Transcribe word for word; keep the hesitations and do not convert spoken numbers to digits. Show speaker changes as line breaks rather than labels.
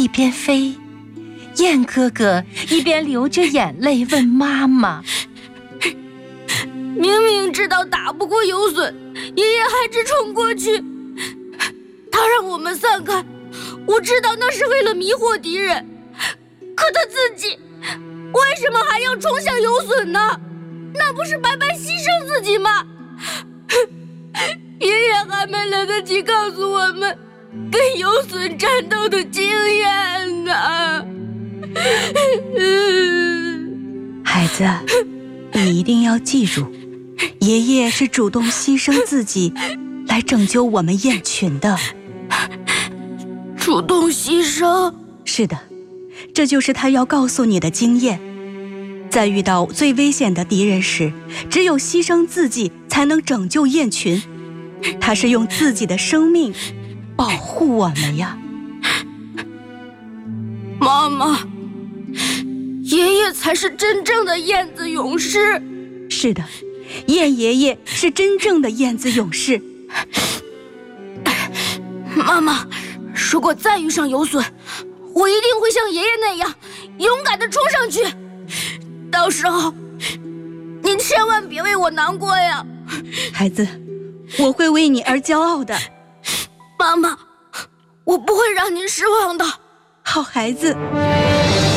一边飞，燕哥哥一边流着眼泪问妈妈：
明明知道打不过游隼，爷爷还直冲过去。他让我们散开，我知道那是为了迷惑敌人，可他自己为什么还要冲向游隼呢？那不是白白牺牲自己吗？爷爷还没来得及告诉我们跟游隼战斗的经验呢。
孩子，你一定要记住，爷爷是主动牺牲自己来拯救我们雁群的。
主动牺牲？
是的，这就是他要告诉你的经验。在遇到最危险的敌人时，只有牺牲自己才能拯救雁群。他是用自己的生命保护我们呀。
妈妈，爷爷才是真正的燕子勇士。
是的，燕爷爷是真正的燕子勇士。
妈妈，如果再遇上游隼，我一定会像爷爷那样勇敢地冲上去。到时候你千万别为我难过呀。
孩子，我会为你而骄傲的。
妈妈，我不会让您失望的。
好孩子。